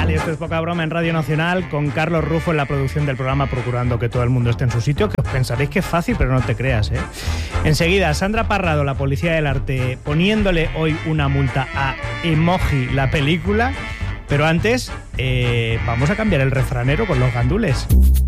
tal? Esto es Poca Broma en Radio Nacional con Carlos Rufo en la producción del programa, procurando que todo el mundo esté en su sitio, que os pensaréis que es fácil, pero no te creas, ¿eh? Enseguida, Sandra Parrado, la Policía del Arte, poniéndole hoy una multa a Emoji, la película. Pero antes, vamos a cambiar el refranero con los gandules.